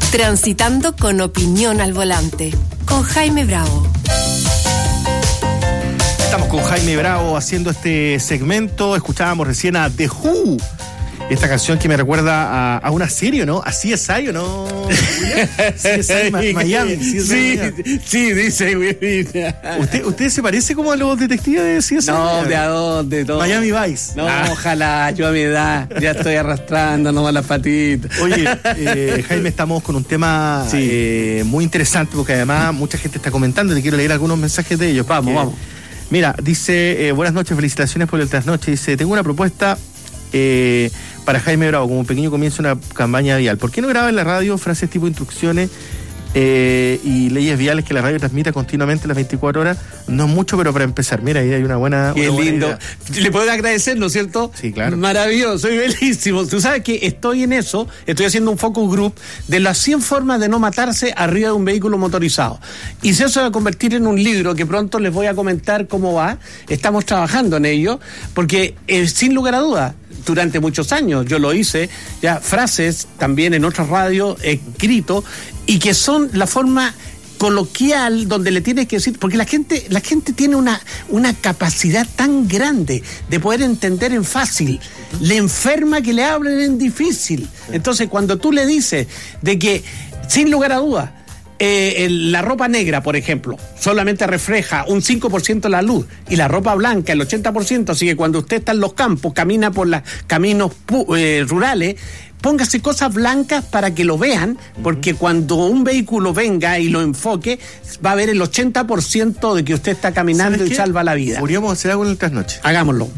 Transitando con opinión al volante, con Jaime Bravo. Estamos con Jaime Bravo haciendo este segmento. Escuchábamos recién a The Who. Esta canción que me recuerda a una serie, ¿no? A CSI, ¿o no? CSI Miami. Sí, dice Will. ¿Usted se parece como a los detectives de CSI? No, ¿de a dónde? No. Miami Vice. No, ojalá, yo a mi edad ya estoy arrastrando nomás las patitas. Oye, Jaime, estamos con un tema muy interesante, porque además mucha gente está comentando. Te quiero leer algunos mensajes de ellos. Vamos. Mira, dice, buenas noches, felicitaciones por el trasnoche. Dice, tengo una propuesta para Jaime Bravo, como un pequeño comienzo de una campaña vial. ¿Por qué no graba en la radio frases tipo instrucciones y leyes viales que la radio transmita continuamente las 24 horas? No es mucho, pero para empezar, mira, ahí hay una buena... Qué una lindo. buena idea. Le puedo agradecer, ¿no es cierto? Sí, claro. Maravilloso, soy bellísimo. Tú sabes que estoy en eso, estoy haciendo un focus group de las 100 formas de no matarse arriba de un vehículo motorizado. Y si eso va a convertir en un libro que pronto les voy a comentar cómo va, estamos trabajando en ello, porque sin lugar a dudas, durante muchos años yo lo hice, ya frases también en otras radios, escrito, y que son la forma coloquial donde le tienes que decir, porque la gente tiene una capacidad tan grande de poder entender en fácil, le enferma que le hablen en difícil. Entonces cuando tú le dices de que, sin lugar a dudas, la ropa negra, por ejemplo, solamente refleja un 5% de la luz, y la ropa blanca el 80%, así que cuando usted está en los campos, camina por los caminos rurales, póngase cosas blancas para que lo vean, porque cuando un vehículo venga y lo enfoque, va a ver el 80% de que usted está caminando y salva la vida. Podríamos hacer algo en el trasnoche. Hagámoslo.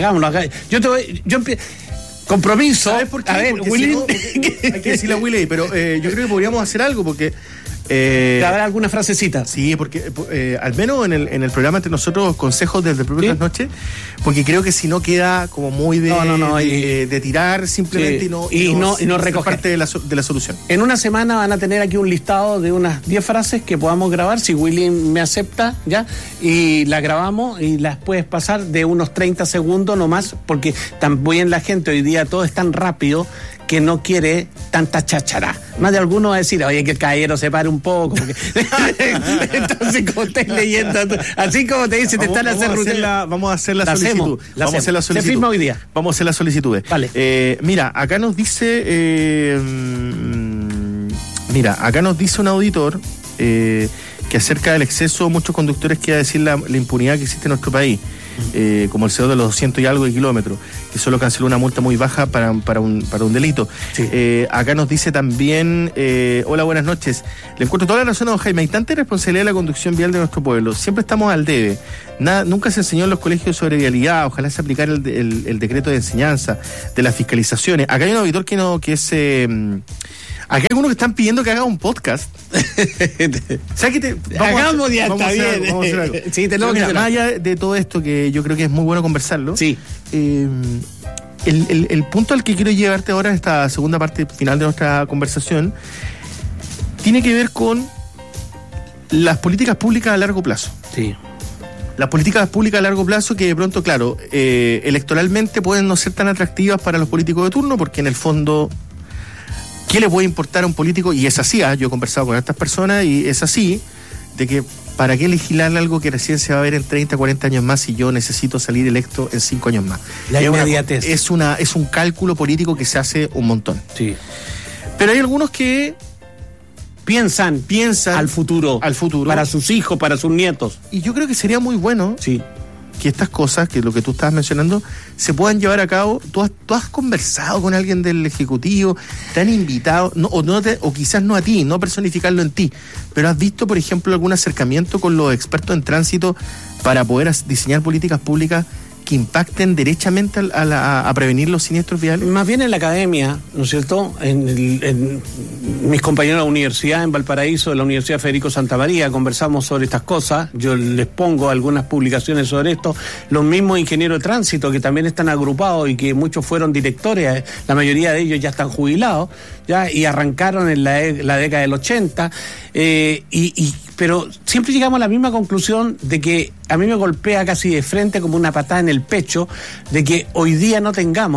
Compromiso. ¿Sabes por qué? A ver, porque Willy. si no, hay que decirle a Willy, pero yo creo que podríamos hacer algo, porque... ¿Habrá alguna frasecita? Sí, porque al menos en el programa entre nosotros, consejos desde el propio trasnoche, porque creo que si no queda como muy de tirar simplemente y no recoger parte de la solución. En una semana van a tener aquí un listado de unas 10 frases que podamos grabar, si Willy me acepta, ya, y las grabamos y las puedes pasar de unos 30 segundos nomás, porque también la gente hoy día todo es tan rápido que no quiere tanta cháchara. Más de alguno va a decir, oye, que el caballero se pare un poco. Porque... Entonces, como estáis leyendo, así como te dice, vamos a hacer la solicitud. Se firma hoy día. Vamos a hacer la solicitud. Vale. Mira, acá nos dice... acá nos dice un auditor que acerca del exceso, muchos conductores quieren decir la impunidad que existe en nuestro país. Como el CO de los 200 y algo de kilómetros, que solo canceló una multa muy baja para un delito. Sí. Acá nos dice también, hola, buenas noches. Le encuentro toda la razón a don Jaime. Hay tanta responsabilidad de la conducción vial de nuestro pueblo. Siempre estamos al debe. Nunca se enseñó en los colegios sobre vialidad. Ojalá se aplicara el decreto de enseñanza, de las fiscalizaciones. Acá hay un auditor que es... Aquí hay algunos que están pidiendo que haga un podcast. ¿Sabes qué? Hagamos ya, está bien. Vamos a hacer algo. Sí, más allá de todo esto, que yo creo que es muy bueno conversarlo. Sí. El punto al que quiero llevarte ahora en esta segunda parte final de nuestra conversación tiene que ver con las políticas públicas a largo plazo. Sí. Las políticas públicas a largo plazo que de pronto, claro, electoralmente pueden no ser tan atractivas para los políticos de turno, porque en el fondo... ¿Qué le puede importar a un político? Y es así, yo he conversado con estas personas y es así, de que ¿para qué legislar algo que recién se va a ver en 30, 40 años más si yo necesito salir electo en 5 años más? La inmediatez. Es un cálculo político que se hace un montón. Sí. Pero hay algunos que piensan al futuro. Para sus hijos, para sus nietos. Y yo creo que sería muy bueno... Sí. Que estas cosas, que lo que tú estabas mencionando, se puedan llevar a cabo. ¿Tú has conversado con alguien del Ejecutivo? ¿Te han invitado? O quizás no a ti, no personificarlo en ti, pero has visto, por ejemplo, algún acercamiento con los expertos en tránsito para poder diseñar políticas públicas que impacten derechamente a prevenir los siniestros viales? Más bien en la academia, ¿no es cierto? En mis compañeros de la universidad en Valparaíso, de la Universidad Federico Santa María, conversamos sobre estas cosas. Yo les pongo algunas publicaciones sobre esto. Los mismos ingenieros de tránsito que también están agrupados y que muchos fueron directores, la mayoría de ellos ya están jubilados, ya, y arrancaron en la década del 80, pero siempre llegamos a la misma conclusión de que a mí me golpea casi de frente como una patada en el pecho de que hoy día no tengamos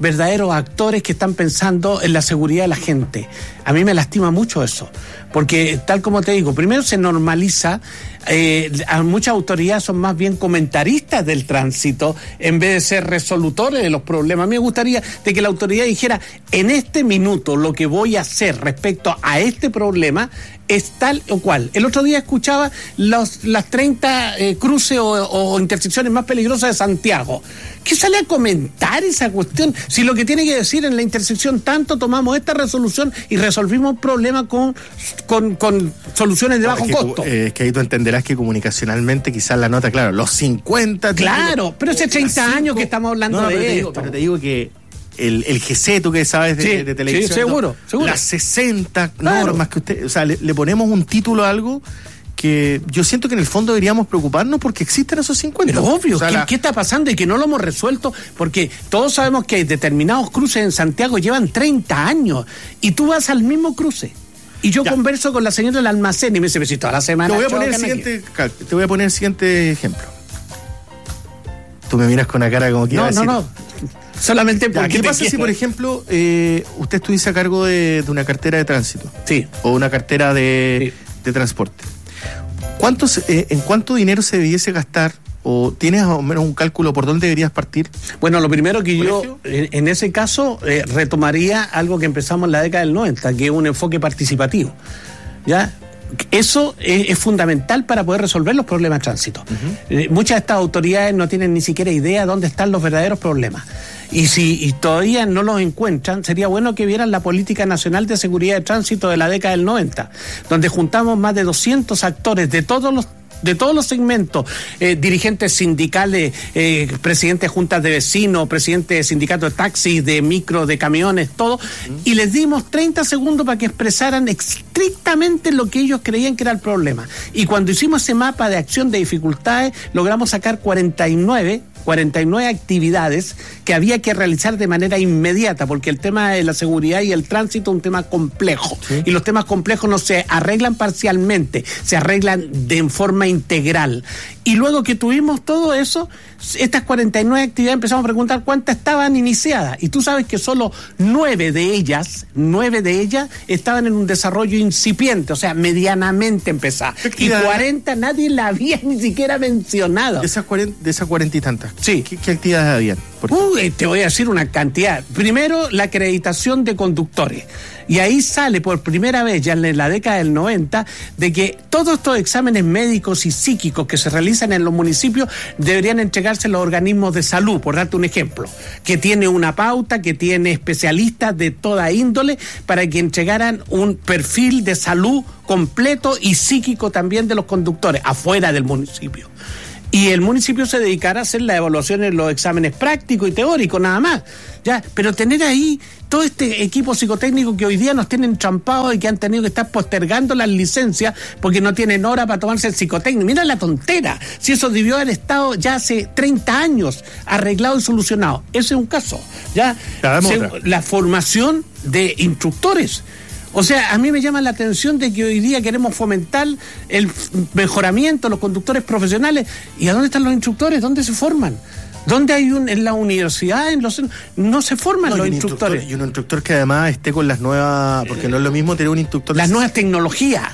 verdaderos actores que están pensando en la seguridad de la gente. A mí me lastima mucho eso, porque tal como te digo, primero se normaliza, muchas autoridades son más bien comentaristas del tránsito en vez de ser resolutores de los problemas. A mí me gustaría de que la autoridad dijera, en este minuto lo que voy a hacer respecto a este problema es tal o cual. El otro día escuchaba las 30 cruces o intersecciones más peligrosas de Santiago. ¿Qué sale a comentar esa cuestión? Si lo que tiene que decir en la intersección tanto, tomamos esta resolución y resolvimos el problema con soluciones de bajo costo. Es que ahí tú entenderás que comunicacionalmente quizás la nota, claro, los 50... Claro, pero hace 30 años que estamos hablando de esto. Pero te digo que el GC, tú que sabes de televisión, sí, seguro. Las 60 normas que usted... O sea, le ponemos un título a algo que yo siento que en el fondo deberíamos preocuparnos porque existen esos 50. Pero obvio, ¿qué está pasando y que no lo hemos resuelto? Porque todos sabemos que determinados cruces en Santiago llevan 30 años y tú vas al mismo cruce. Y yo converso con la señora del almacén y me dice, si toda la semana... Te voy a poner el siguiente ejemplo. Tú me miras con una cara como que... No. Solamente porque... ¿Qué pasa si, por ejemplo, usted estuviese a cargo de una cartera de tránsito? Sí. O una cartera de transporte. ¿En cuánto dinero se debiese gastar? ¿O tienes más o menos un cálculo por dónde deberías partir? Bueno, lo primero que yo, en ese caso, retomaría algo que empezamos en la década del 90, que es un enfoque participativo. ¿Ya? Eso es fundamental para poder resolver los problemas de tránsito. Muchas de estas autoridades no tienen ni siquiera idea dónde están los verdaderos problemas. Y si todavía no los encuentran, sería bueno que vieran la Política Nacional de Seguridad de Tránsito de la década del 90, donde juntamos más de 200 actores de todos los segmentos, dirigentes sindicales, presidentes de juntas de vecinos, presidentes de sindicatos de taxis, de micro, de camiones, todo, y les dimos 30 segundos para que expresaran estrictamente lo que ellos creían que era el problema. Y cuando hicimos ese mapa de acción de dificultades, logramos sacar 49 actividades que había que realizar de manera inmediata, porque el tema de la seguridad y el tránsito es un tema complejo, y los temas complejos no se arreglan parcialmente, se arreglan de forma integral. Y luego que tuvimos todo eso, estas 49 actividades, empezamos a preguntar cuántas estaban iniciadas, y tú sabes que solo 9 de ellas estaban en un desarrollo incipiente, o sea, medianamente empezada, y 40 nadie la había ni siquiera mencionado. De esas 40 y tantas. Sí. ¿Qué actividades habían? Te voy a decir una cantidad. Primero, la acreditación de conductores. Y ahí sale por primera vez, ya en la década del 90, de que todos estos exámenes médicos y psíquicos que se realizan en los municipios deberían entregarse a los organismos de salud, por darte un ejemplo, que tiene una pauta, que tiene especialistas de toda índole, para que entregaran un perfil de salud completo y psíquico también de los conductores, afuera del municipio. Y el municipio se dedicará a hacer la evaluación en los exámenes prácticos y teóricos, nada más. Ya, pero tener ahí todo este equipo psicotécnico que hoy día nos tienen trampados y que han tenido que estar postergando las licencias porque no tienen hora para tomarse el psicotécnico. Mira la tontera. Si eso debió haber estado ya hace 30 años arreglado y solucionado. Ese es un caso. Ya, la formación de instructores. O sea, a mí me llama la atención de que hoy día queremos fomentar el mejoramiento de los conductores profesionales. ¿Y a dónde están los instructores? ¿Dónde se forman? ¿Dónde hay en la universidad? No se forman los instructores. Y un instructor que además esté con las nuevas... Porque no es lo mismo tener un instructor... Las nuevas tecnologías.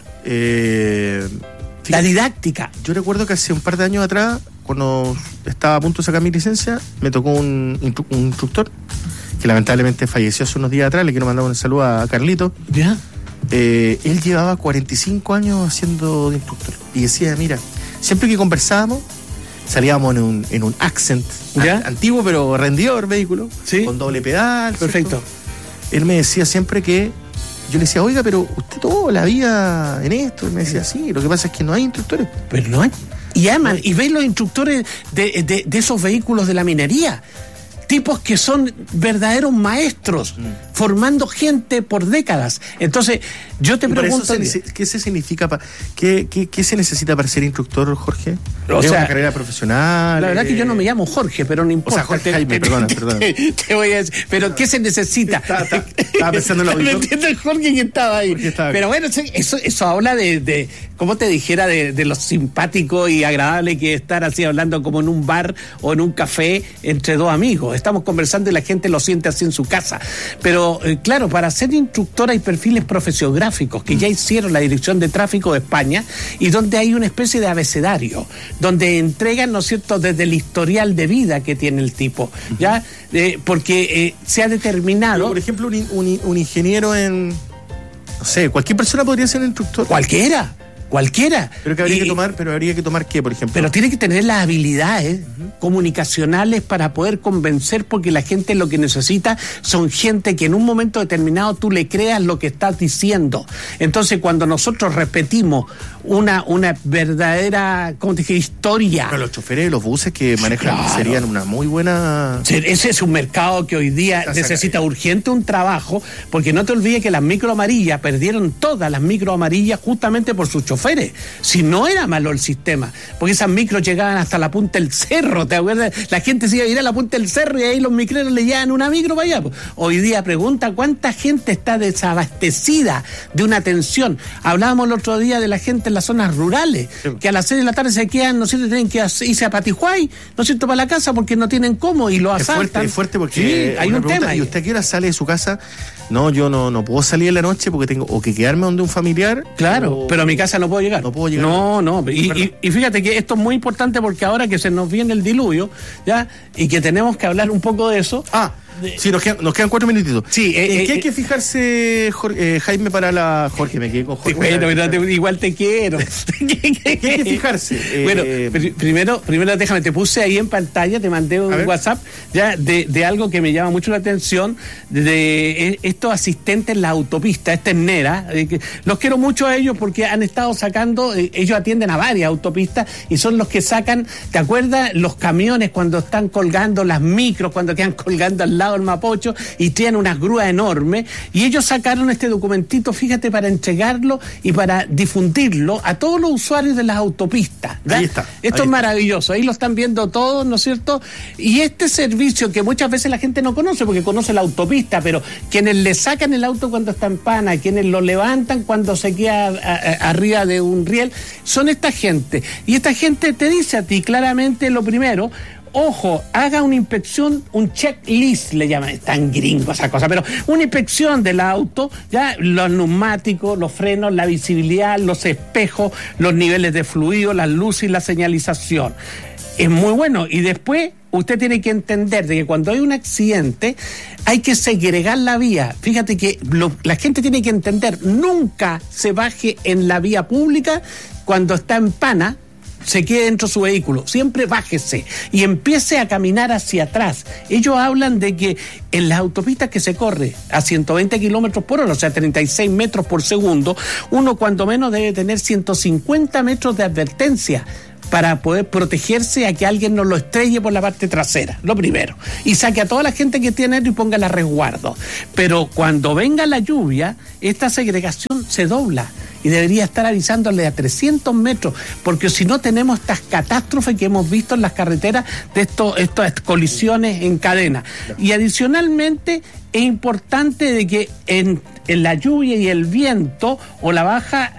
La didáctica. Yo recuerdo que hace un par de años atrás, cuando estaba a punto de sacar mi licencia, me tocó un instructor que lamentablemente falleció hace unos días atrás. Le quiero mandar un saludo a Carlito. ¿Ya? Él llevaba 45 años haciendo de instructor y decía, mira, siempre que conversábamos salíamos en un Accent antiguo pero rendidor vehículo, ¿sí? Con doble pedal. Perfecto. ¿Cierto? Él me decía siempre que yo le decía, oiga, pero usted toda la vida en esto. Y me decía, sí, lo que pasa es que no hay instructores. Pero no hay. Y aman, y ven los instructores de esos vehículos de la minería. Tipos que son verdaderos maestros, formando gente por décadas. Entonces, yo te pregunto... ¿Qué se significa? ¿Qué se necesita para ser instructor, Jorge? O sea, una carrera profesional. La verdad que yo no me llamo Jorge, pero no importa. O sea, Jorge Jaime, perdona. Te voy a decir, pero ¿qué se necesita? Estaba pensando en la audición. No entiendo el Jorge que estaba ahí. Pero bueno, eso habla de como te dijera, de lo simpático y agradable que es estar así hablando como en un bar o en un café entre dos amigos. Estamos conversando y la gente lo siente así en su casa. Pero claro, para ser instructor hay perfiles profesiográficos que ya hicieron la Dirección de Tráfico de España y donde hay una especie de abecedario, donde entregan, ¿no es cierto?, desde el historial de vida que tiene el tipo, ¿ya? Porque se ha determinado... Pero, por ejemplo, un ingeniero en... No sé, cualquier persona podría ser un instructor. Cualquiera. Pero que habría que tomar ¿qué, por ejemplo? Pero tiene que tener las habilidades comunicacionales para poder convencer, porque la gente lo que necesita son gente que en un momento determinado tú le creas lo que estás diciendo. Entonces, cuando nosotros repetimos una verdadera, ¿cómo te dije?, historia. Pero los choferes de los buses que manejan serían una muy buena... Ese es un mercado que hoy día necesita urgente un trabajo, porque no te olvides que las micro amarillas perdieron todas las micro amarillas justamente por sus choferes. Si no era malo el sistema, porque esas micros llegaban hasta la punta del cerro, ¿te acuerdas? La gente se iba a ir a la punta del cerro y ahí los micreros le llevan una micro para allá. Hoy día pregunta cuánta gente está desabastecida de una atención. Hablábamos el otro día de la gente en las zonas rurales, que a las 6 de la tarde se quedan, ¿no es cierto?, tienen que irse a Patijuay, ¿no es cierto?, para la casa porque no tienen cómo y lo asaltan. Es fuerte porque hay un tema. ¿Y usted a qué hora sale de su casa? No, yo no puedo salir en la noche porque tengo o que quedarme donde un familiar. Claro, pero a mi casa no puedo llegar. No puedo llegar. No. Y fíjate que esto es muy importante porque ahora que se nos viene el diluvio, ¿ya? Y que tenemos que hablar un poco de eso. Sí, nos quedan 4 minutitos. Sí, ¿En qué hay que fijarse, Jaime, para la... Jorge, me quedé con Jorge. Bueno, igual te quiero. ¿Qué hay que fijarse? Bueno, primero déjame, te puse ahí en pantalla, te mandé un WhatsApp ya de algo que me llama mucho la atención, de estos asistentes en la autopista, esta es Nera. Los quiero mucho a ellos porque han estado sacando, ellos atienden a varias autopistas y son los que sacan, ¿te acuerdas? Los camiones cuando están colgando, las micros cuando quedan colgando al lado del Mapocho y tienen unas grúas enormes, y ellos sacaron este documentito, fíjate, para entregarlo y para difundirlo a todos los usuarios de las autopistas. Ahí está. Esto es maravilloso, ahí lo están viendo todos, ¿no es cierto? Y este servicio que muchas veces la gente no conoce, porque conoce la autopista, pero quienes le sacan el auto cuando está en pana, quienes lo levantan cuando se queda arriba de un riel, son esta gente. Y esta gente te dice a ti claramente lo primero: ojo, haga una inspección, un checklist, le llaman, es tan gringo esa cosa, pero una inspección del auto, ya, los neumáticos, los frenos, la visibilidad, los espejos, los niveles de fluido, las luces y la señalización. Es muy bueno. Y después usted tiene que entender de que cuando hay un accidente hay que segregar la vía. Fíjate que la gente tiene que entender, nunca se baje en la vía pública cuando está en pana, se quede dentro de su vehículo, siempre bájese y empiece a caminar hacia atrás. Ellos hablan de que en las autopistas que se corre a 120 kilómetros por hora, o sea 36 metros por segundo, uno cuando menos debe tener 150 metros de advertencia para poder protegerse a que alguien no lo estrelle por la parte trasera, lo primero, y saque a toda la gente que tiene y ponga la resguardo. Pero cuando venga la lluvia, esta segregación se dobla y debería estar avisándole a 300 metros, porque si no tenemos estas catástrofes que hemos visto en las carreteras de estas colisiones en cadena. Y adicionalmente es importante de que en la lluvia y el viento o la baja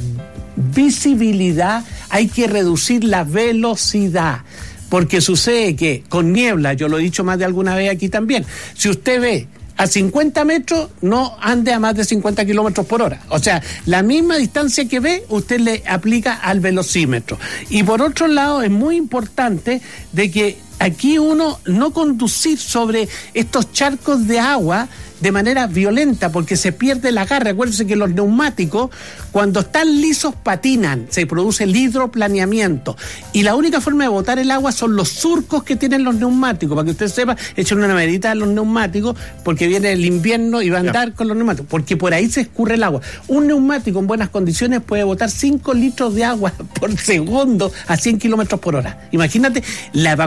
visibilidad hay que reducir la velocidad, porque sucede que con niebla, yo lo he dicho más de alguna vez aquí también, si usted ve a 50 metros, no ande a más de 50 kilómetros por hora. O sea, la misma distancia que ve, usted le aplica al velocímetro. Y por otro lado, es muy importante de que aquí uno no conducir sobre estos charcos de agua de manera violenta, porque se pierde el agarre. Acuérdense que los neumáticos, cuando están lisos, patinan, se produce el hidroplaneamiento. Y la única forma de botar el agua son los surcos que tienen los neumáticos. Para que usted sepa, echen una neverita a los neumáticos, porque viene el invierno y va a andar con los neumáticos, porque por ahí se escurre el agua. Un neumático en buenas condiciones puede botar 5 litros de agua por segundo a 100 kilómetros por hora. Imagínate la evacuación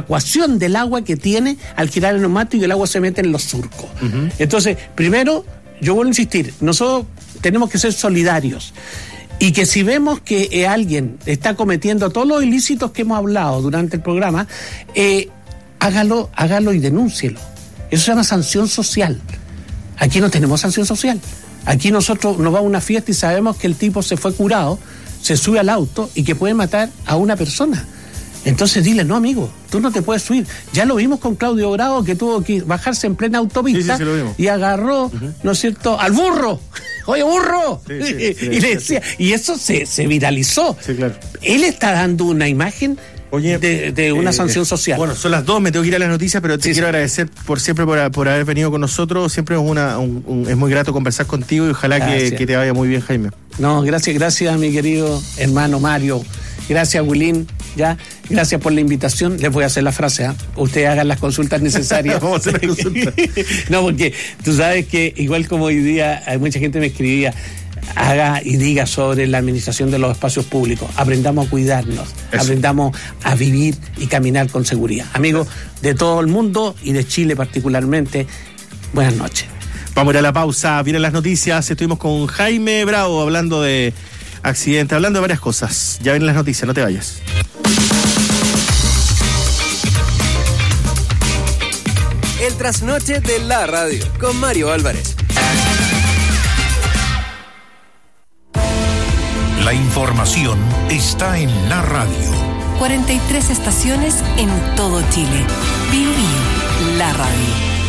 presión del agua que tiene al girar el neumático y el agua se mete en los surcos. Entonces, primero, yo vuelvo a insistir, nosotros tenemos que ser solidarios. Y que si vemos que alguien está cometiendo todos los ilícitos que hemos hablado durante el programa, hágalo y denúncielo. Eso se llama sanción social. Aquí no tenemos sanción social. Aquí nosotros nos vamos a una fiesta y sabemos que el tipo se fue curado, se sube al auto y que puede matar a una persona. Entonces dile, no amigo, tú no te puedes subir. Ya lo vimos con Claudio Bravo, que tuvo que bajarse en plena autopista y agarró, ¿no es cierto?, al burro. ¡Oye, burro! Y le decía, y eso se viralizó. Sí, claro. Él está dando una imagen de una sanción social. Bueno, son las 2, me tengo que ir a las noticias, pero te quiero agradecer por haber venido con nosotros. Siempre es muy grato conversar contigo y ojalá que te vaya muy bien, Jaime. No, gracias mi querido hermano Mario. Gracias, Wilín. Ya, gracias por la invitación. Les voy a hacer la frase, ustedes hagan las consultas necesarias. Vamos a hacer las consultas. No, porque tú sabes que igual como hoy día hay mucha gente me escribía, haga y diga sobre la administración de los espacios públicos. Aprendamos a cuidarnos, aprendamos a vivir y caminar con seguridad. Amigos de todo el mundo y de Chile particularmente, buenas noches. Vamos a ir a la pausa, vienen las noticias. Estuvimos con Jaime Bravo hablando de accidente, hablando de varias cosas. Ya vienen las noticias, no te vayas. El trasnoche de la radio con Mario Álvarez. La información está en la radio. 43 estaciones en todo Chile. Bio Bio, la radio.